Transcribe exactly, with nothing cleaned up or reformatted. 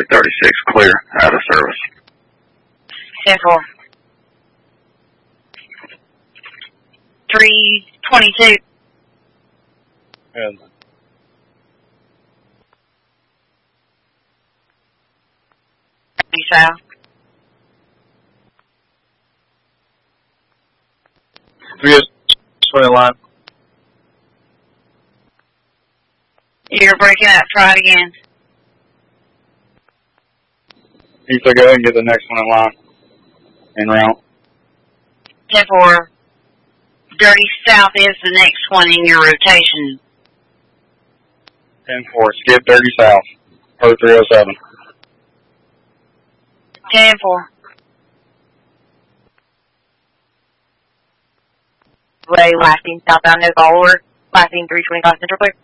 three thirty-six, clear, out of service. ten four. three twenty-two. And South. three twenty line. You're breaking up. Try it again. You can go ahead and get the next one in line. En route. ten four. Dirty South is the next one in your rotation. ten four. Skip Dirty South. Per three oh seven. ten four. Ray, last team southbound, no follower. Last team three twenty-five Central Clear.